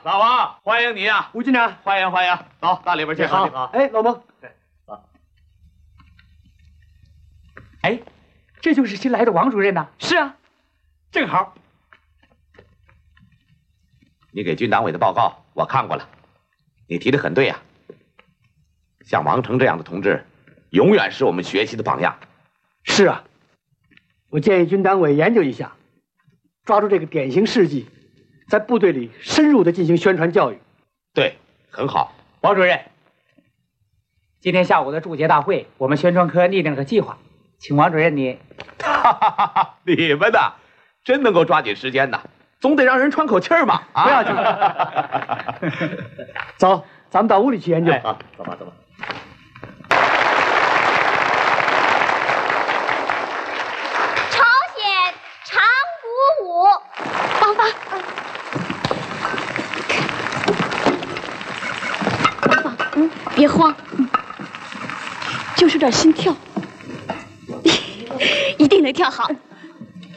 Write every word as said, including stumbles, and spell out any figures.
大王，欢迎你呀！ 吴军长， 欢迎欢迎，走到里边去。 好， 好。 哎，老孟， 对， 走。哎，这就是新来的王主任呐。是啊，正好。 你给军党委的报告我看过了，你提的很对呀。像王成这样的同志，永远是我们学习的榜样。 是啊，我建议军党委研究一下，抓住这个典型事迹，在部队里深入的进行宣传教育。 对，很好。 王主任，今天下午的祝捷大会，我们宣传科拟定了个计划，请王主任你。 哈哈哈哈！你们呐，真能够抓紧时间呐，总得让人喘口气儿嘛。啊、 不要紧。走，咱们到屋里去研究。 啊，走吧，走吧。 朝鲜长鼓舞， 芳芳，芳芳，嗯，别慌，嗯，就是有点心跳，一定能跳好。